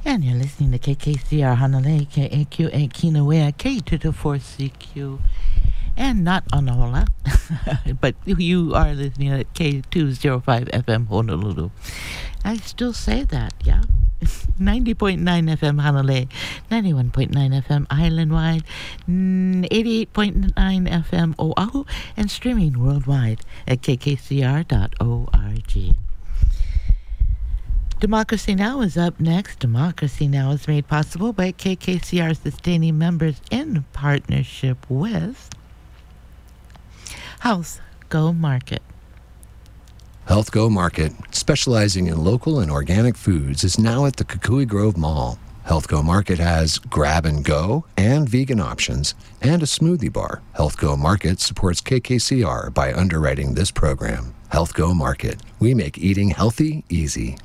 And you're listening to KKCR Hanalei, KAQA Kinawea, K224CQ, and not Onola, but you are listening at K205 FM Honolulu. I still say that, yeah. 90.9 FM Hanalei, 91.9 FM Island-wide, 88.9 FM Oahu, and streaming worldwide at kkcr.org. Democracy Now! Is up next. Democracy Now! Is made possible by KKCR sustaining members in partnership with Health Go Market. Health Go Market, specializing in local and organic foods, is now at the Kukui Grove Mall. Health Go Market has grab and go and vegan options and a smoothie bar. Health Go Market supports KKCR by underwriting this program. Health Go Market. We make eating healthy easy.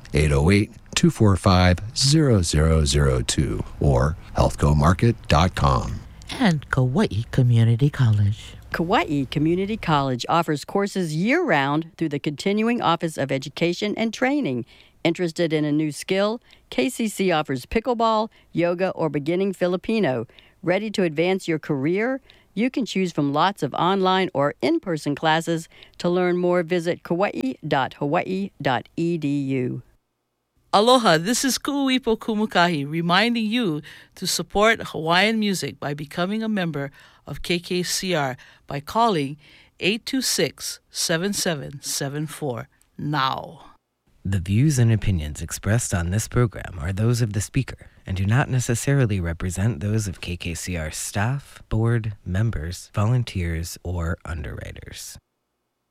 808-245-0002 or healthgomarket.com. And Kauai Community College. Kauai Community College offers courses year-round through the Continuing Office of Education and Training. Interested in a new skill? KCC offers pickleball, yoga, or beginning Filipino. Ready to advance your career? You can choose from lots of online or in-person classes. To learn more, visit kauai.hawaii.edu. Aloha, this is Kuuipo Kumukahi reminding you to support Hawaiian music by becoming a member of KKCR by calling 826-7774 now. The views and opinions expressed on this program are those of the speaker and do not necessarily represent those of KKCR staff, board, members, volunteers, or underwriters.